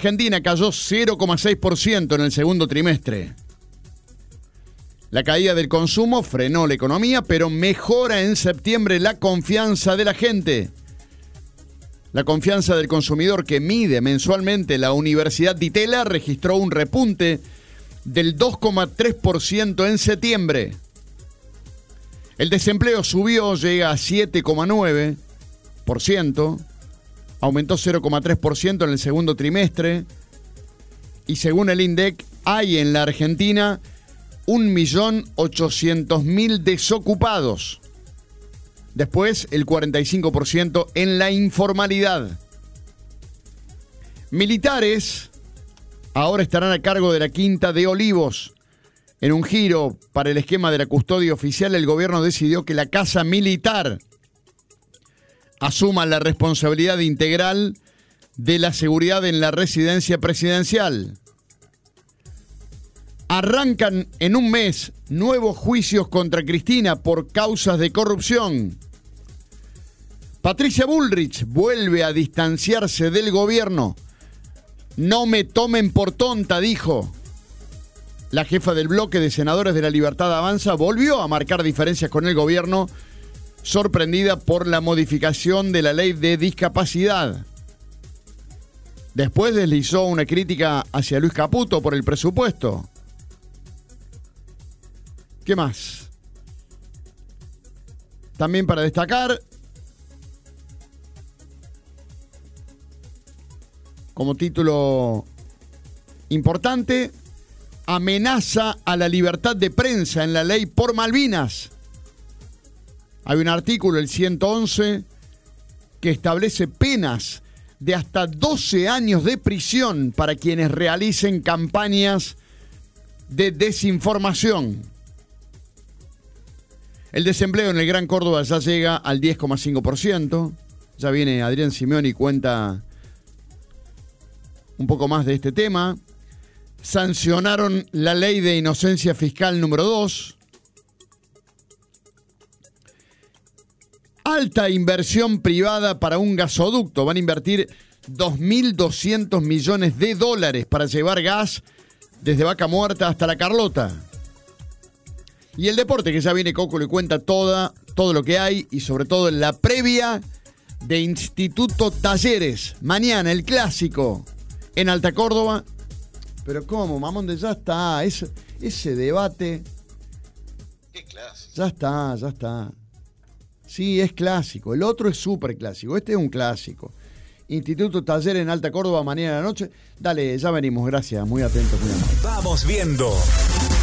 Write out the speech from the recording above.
Argentina cayó 0,6% en el segundo trimestre. La caída del consumo frenó la economía, pero mejora en septiembre la confianza de la gente. La confianza del consumidor que mide mensualmente la Universidad Di Tella registró un repunte del 2,3% en septiembre. El desempleo subió, llega a 7,9%, aumentó 0,3% en el segundo trimestre y según el INDEC hay en la Argentina 1.800.000 desocupados. Después, el 45% en la informalidad. Militares ahora estarán a cargo de la Quinta de Olivos. En un giro para el esquema de la custodia oficial, el gobierno decidió que la Casa Militar asuma la responsabilidad integral de la seguridad en la residencia presidencial. Arrancan en un mes nuevos juicios contra Cristina por causas de corrupción. Patricia Bullrich vuelve a distanciarse del gobierno. No me tomen por tonta, dijo. La jefa del bloque de senadores de La Libertad Avanza volvió a marcar diferencias con el gobierno, sorprendida por la modificación de la ley de discapacidad. Después deslizó una crítica hacia Luis Caputo por el presupuesto. ¿Qué más? También para destacar, como título importante, amenaza a la libertad de prensa en la ley por Malvinas. Hay un artículo, el 111, que establece penas de hasta 12 años de prisión para quienes realicen campañas de desinformación. El desempleo en el Gran Córdoba ya llega al 10,5%. Ya viene Adrián Simeoni y cuenta un poco más de este tema. Sancionaron la ley de inocencia fiscal número 2. Alta inversión privada para un gasoducto. Van a invertir 2.200 millones de dólares para llevar gas desde Vaca Muerta hasta La Carlota. Y el deporte, que ya viene Coco y cuenta todo lo que hay y sobre todo en la previa de Instituto Talleres. Mañana el clásico en Alta Córdoba. Pero ¿cómo, Mamonde? Ya está. Ese debate. ¿Qué clásico? Ya está. Sí, es clásico. El otro es súper clásico. Este es un clásico. Instituto Talleres en Alta Córdoba, mañana a la noche. Dale, ya venimos. Gracias. Muy atentos. Vamos viendo.